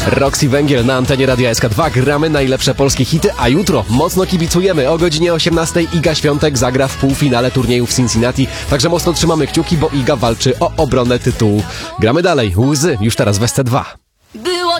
Roxy Węgiel na antenie Radia SK2. Gramy najlepsze polskie hity, a jutro mocno kibicujemy. O godzinie 18 Iga Świątek zagra w półfinale turnieju w Cincinnati. Także mocno trzymamy kciuki, bo Iga walczy o obronę tytułu. Gramy dalej. Łzy już teraz w SC2.